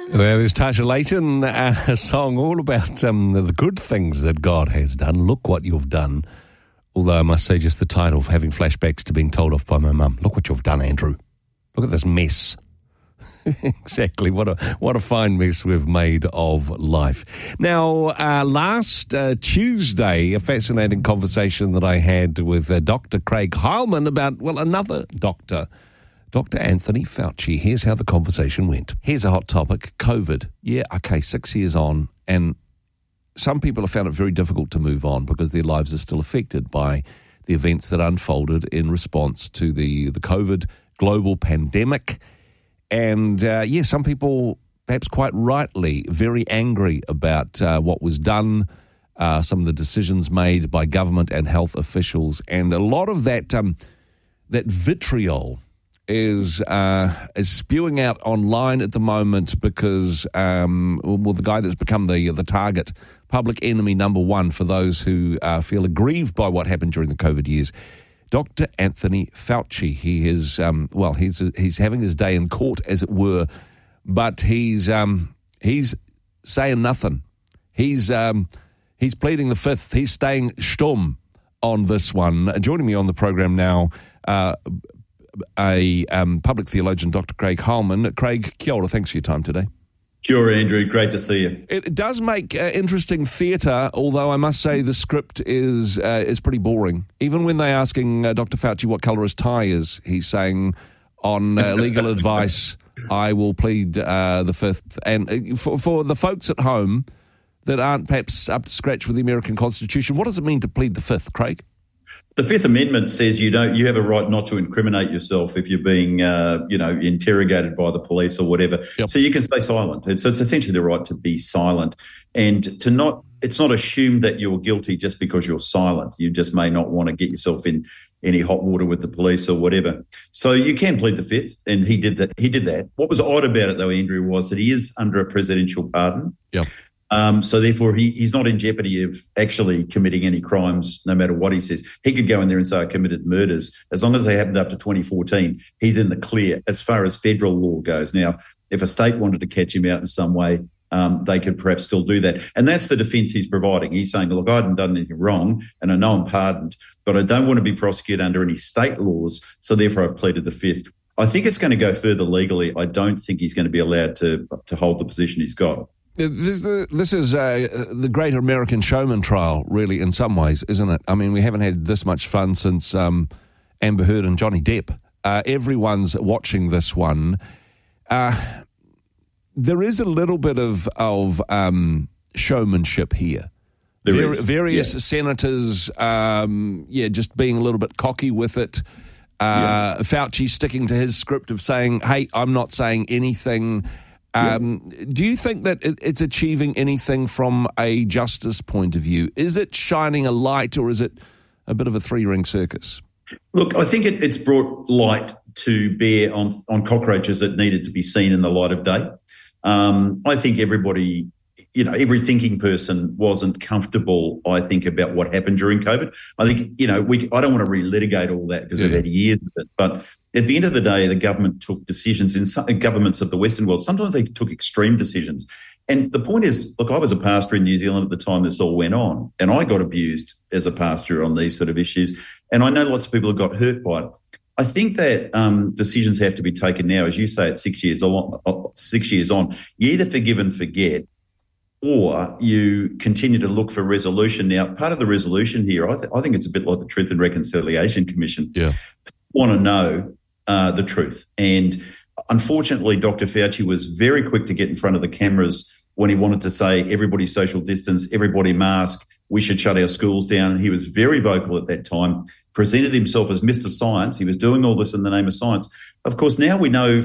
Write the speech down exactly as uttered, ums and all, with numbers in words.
That is Tasha Layton, uh, a song all about um, the good things that God has done. Look what you've done. Although I must say just the title of having flashbacks to being told off by my mum. Look what you've done, Andrew. Look at this mess. Exactly. What a what a fine mess we've made of life. Now, uh, last uh, Tuesday, a fascinating conversation that I had with uh, Doctor Craig Heilman about, well, another doctor, Doctor Anthony Fauci. Here's how the conversation went. Here's a hot topic, COVID. Yeah, okay, six years on, and some people have found it very difficult to move on because their lives are still affected by the events that unfolded in response to the, the COVID global pandemic. And, uh, yeah, some people, perhaps quite rightly, very angry about uh, what was done, uh, some of the decisions made by government and health officials. And a lot of that um, that vitriol is uh, is spewing out online at the moment because, um, well, the guy that's become the the target, public enemy number one for those who uh, feel aggrieved by what happened during the COVID years, Doctor Anthony Fauci. He is, um, well, he's he's having his day in court, as it were, but he's um, he's saying nothing. He's um, he's pleading the fifth. He's staying stumm on this one. Joining me on the program now, uh, a um, public theologian, Doctor Craig Heilman. Craig, kia ora, thanks for your time today. Kia ora, Andrew. Great to see you. It does make uh, interesting theatre, although I must say the script is uh, is pretty boring. Even when they're asking uh, Doctor Fauci what colour his tie is, he's saying, on uh, legal advice, I will plead uh, the fifth. And uh, for, for the folks at home that aren't perhaps up to scratch with the American Constitution, what does it mean to plead the fifth, Craig? The Fifth Amendment says you don't. You have a right not to incriminate yourself if you're being, uh, you know, interrogated by the police or whatever. Yep. So you can stay silent. It's, it's essentially the right to be silent and to not. It's not assumed that you're guilty just because you're silent. You just may not want to get yourself in any hot water with the police or whatever. So you can plead the fifth, and he did that. He did that. What was odd about it, though, Andrew, was that he is under a presidential pardon. Yeah. Um, so therefore, he, he's not in jeopardy of actually committing any crimes, no matter what he says. He could go in there and say, I committed murders. As long as they happened up to twenty fourteen, he's in the clear as far as federal law goes. Now, if a state wanted to catch him out in some way, um, they could perhaps still do that. And that's the defence he's providing. He's saying, look, I hadn't done anything wrong, and I know I'm pardoned, but I don't want to be prosecuted under any state laws, so therefore I've pleaded the fifth. I think it's going to go further legally. I don't think he's going to be allowed to, to hold the position he's got. This is uh, the great American showman trial, really, in some ways, isn't it? I mean, we haven't had this much fun since um, Amber Heard and Johnny Depp. Uh, everyone's watching this one. Uh, there is a little bit of, of um, showmanship here. There Var- is. Various yeah. senators, um, yeah, just being a little bit cocky with it. Uh, yeah. Fauci sticking to his script of saying, hey, I'm not saying anything. Um, yeah. Do you think that it, it's achieving anything from a justice point of view? Is it shining a light, or is it a bit of a three-ring circus? Look, I think it, it's brought light to bear on, on cockroaches that needed to be seen in the light of day. Um, I think everybody, you know, every thinking person wasn't comfortable, I think, about what happened during COVID. I think, you know, we. I don't want to relitigate all that because yeah. we've had years of it, but at the end of the day, the government took decisions in some governments of the Western world. Sometimes they took extreme decisions. And the point is, look, I was a pastor in New Zealand at the time this all went on, and I got abused as a pastor on these sort of issues. And I know lots of people have got hurt by it. I think that um, decisions have to be taken now, as you say, at six years on. Six years on, you either forgive and forget, or you continue to look for resolution. Now, part of the resolution here, I, th- I think it's a bit like the Truth and Reconciliation Commission. Yeah, people want to know uh, the truth, and unfortunately, Doctor Fauci was very quick to get in front of the cameras when he wanted to say everybody social distance, everybody mask, we should shut our schools down. He was very vocal at that time, presented himself as Mister Science. He was doing all this in the name of science. Of course, now we know